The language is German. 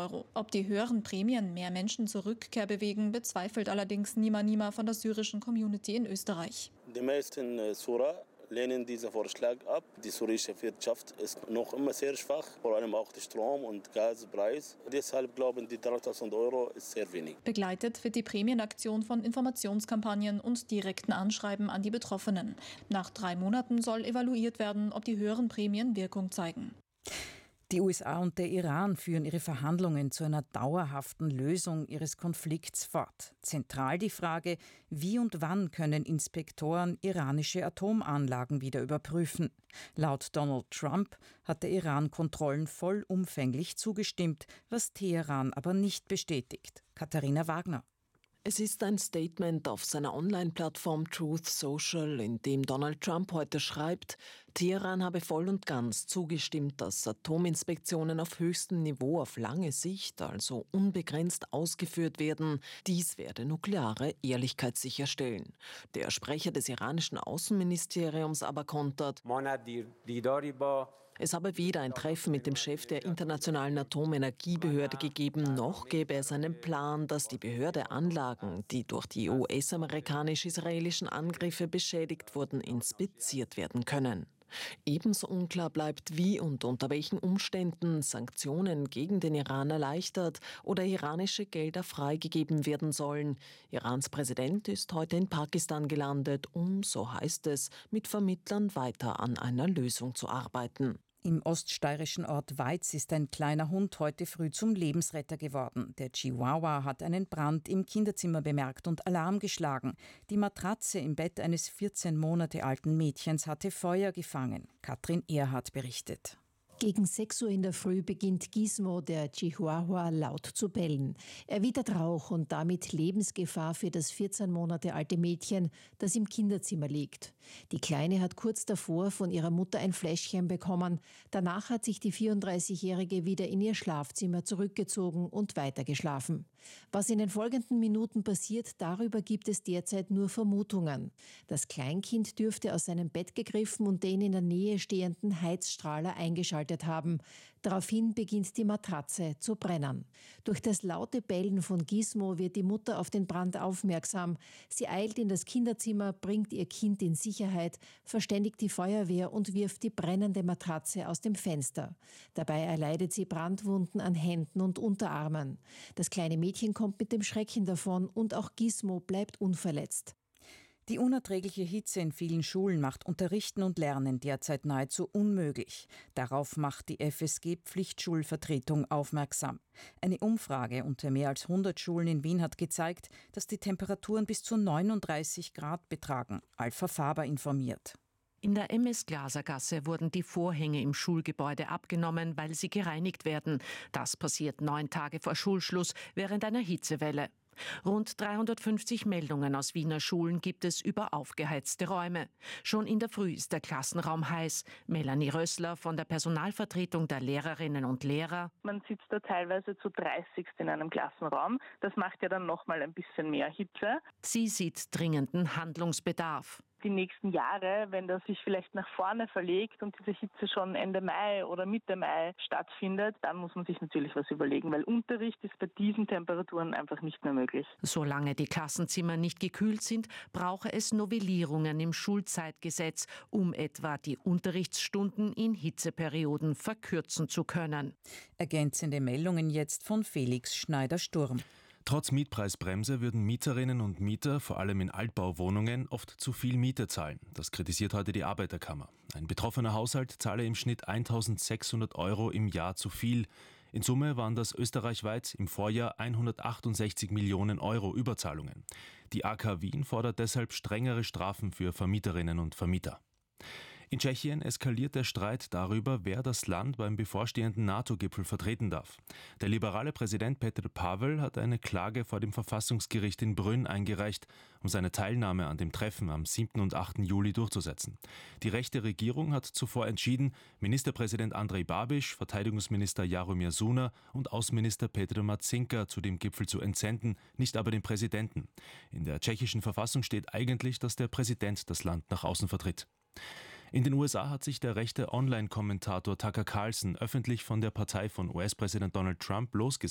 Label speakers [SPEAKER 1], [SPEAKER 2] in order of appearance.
[SPEAKER 1] €. Ob die höheren Prämien mehr Menschen zur Rückkehr bewegen, bezweifelt allerdings Nima Nima von der syrischen Community in Österreich.
[SPEAKER 2] Die meisten Syrer lehnen diesen Vorschlag ab. Die syrische Wirtschaft ist noch immer sehr schwach, vor allem auch der Strom- und Gaspreis. Deshalb glauben die 3.000 € ist sehr wenig.
[SPEAKER 1] Begleitet wird die Prämienaktion von Informationskampagnen und direkten Anschreiben an die Betroffenen. Nach 3 Monaten soll evaluiert werden, ob die höheren Prämien Wirkung zeigen.
[SPEAKER 3] Die USA und der Iran führen ihre Verhandlungen zu einer dauerhaften Lösung ihres Konflikts fort. Zentral die Frage, wie und wann können Inspektoren iranische Atomanlagen wieder überprüfen. Laut Donald Trump hat der Iran Kontrollen vollumfänglich zugestimmt, was Teheran aber nicht bestätigt. Katharina Wagner.
[SPEAKER 4] Es ist ein Statement auf seiner Online-Plattform Truth Social, in dem Donald Trump heute schreibt, Teheran habe voll und ganz zugestimmt, dass Atominspektionen auf höchstem Niveau auf lange Sicht, also unbegrenzt, ausgeführt werden. Dies werde nukleare Ehrlichkeit sicherstellen. Der Sprecher des iranischen Außenministeriums aber kontert, es habe weder ein Treffen mit dem Chef der Internationalen Atomenergiebehörde gegeben, noch gäbe es einen Plan, dass die Behörde Anlagen, die durch die US-amerikanisch-israelischen Angriffe beschädigt wurden, inspiziert werden können. Ebenso unklar bleibt, wie und unter welchen Umständen Sanktionen gegen den Iran erleichtert oder iranische Gelder freigegeben werden sollen. Irans Präsident ist heute in Pakistan gelandet, um, so heißt es, mit Vermittlern weiter an einer Lösung zu arbeiten.
[SPEAKER 3] Im oststeirischen Ort Weiz ist ein kleiner Hund heute früh zum Lebensretter geworden. Der Chihuahua hat einen Brand im Kinderzimmer bemerkt und Alarm geschlagen. Die Matratze im Bett eines 14 Monate alten Mädchens hatte Feuer gefangen. Katrin Erhardt berichtet.
[SPEAKER 5] Gegen 6 Uhr in der Früh beginnt Gizmo, der Chihuahua, laut zu bellen. Er wittert Rauch und damit Lebensgefahr für das 14 Monate alte Mädchen, das im Kinderzimmer liegt. Die Kleine hat kurz davor von ihrer Mutter ein Fläschchen bekommen. Danach hat sich die 34-Jährige wieder in ihr Schlafzimmer zurückgezogen und weitergeschlafen. Was in den folgenden Minuten passiert, darüber gibt es derzeit nur Vermutungen. Das Kleinkind dürfte aus seinem Bett gegriffen und den in der Nähe stehenden Heizstrahler eingeschaltet haben. Daraufhin beginnt die Matratze zu brennen. Durch das laute Bellen von Gizmo wird die Mutter auf den Brand aufmerksam. Sie eilt in das Kinderzimmer, bringt ihr Kind in Sicherheit, verständigt die Feuerwehr und wirft die brennende Matratze aus dem Fenster. Dabei erleidet sie Brandwunden an Händen und Unterarmen. Das kleine Mädchen kommt mit dem Schrecken davon und auch Gizmo bleibt unverletzt.
[SPEAKER 3] Die unerträgliche Hitze in vielen Schulen macht Unterrichten und Lernen derzeit nahezu unmöglich. Darauf macht die FSG-Pflichtschulvertretung aufmerksam. Eine Umfrage unter mehr als 100 Schulen in Wien hat gezeigt, dass die Temperaturen bis zu 39 Grad betragen. Alpha Faber informiert.
[SPEAKER 6] In der MS-Glasergasse wurden die Vorhänge im Schulgebäude abgenommen, weil sie gereinigt werden. Das passiert 9 Tage vor Schulschluss während einer Hitzewelle. Rund 350 Meldungen aus Wiener Schulen gibt es über aufgeheizte Räume. Schon in der Früh ist der Klassenraum heiß. Melanie Rössler von der Personalvertretung der Lehrerinnen und Lehrer.
[SPEAKER 7] Man sitzt da teilweise zu 30 in einem Klassenraum. Das macht ja dann nochmal ein bisschen mehr Hitze.
[SPEAKER 6] Sie sieht dringenden Handlungsbedarf.
[SPEAKER 7] Die nächsten Jahre, wenn das sich vielleicht nach vorne verlegt und diese Hitze schon Ende Mai oder Mitte Mai stattfindet, dann muss man sich natürlich was überlegen, weil Unterricht ist bei diesen Temperaturen einfach nicht mehr möglich.
[SPEAKER 6] Solange die Klassenzimmer nicht gekühlt sind, brauche es Novellierungen im Schulzeitgesetz, um etwa die Unterrichtsstunden in Hitzeperioden verkürzen zu können.
[SPEAKER 3] Ergänzende Meldungen jetzt von Felix Schneider-Sturm.
[SPEAKER 8] Trotz Mietpreisbremse würden Mieterinnen und Mieter, vor allem in Altbauwohnungen, oft zu viel Miete zahlen. Das kritisiert heute die Arbeiterkammer. Ein betroffener Haushalt zahle im Schnitt 1.600 € im Jahr zu viel. In Summe waren das österreichweit im Vorjahr 168 Millionen € Überzahlungen. Die AK Wien fordert deshalb strengere Strafen für Vermieterinnen und Vermieter. In Tschechien eskaliert der Streit darüber, wer das Land beim bevorstehenden NATO-Gipfel vertreten darf. Der liberale Präsident Petr Pavel hat eine Klage vor dem Verfassungsgericht in Brünn eingereicht, um seine Teilnahme an dem Treffen am 7. und 8. Juli durchzusetzen. Die rechte Regierung hat zuvor entschieden, Ministerpräsident Andrej Babiš, Verteidigungsminister Jaromir Suna und Außenminister Petr Marcinka zu dem Gipfel zu entsenden, nicht aber den Präsidenten. In der tschechischen Verfassung steht eigentlich, dass der Präsident das Land nach außen vertritt. In den USA hat sich der rechte Online-Kommentator Tucker Carlson öffentlich von der Partei von US-Präsident Donald Trump losgesagt.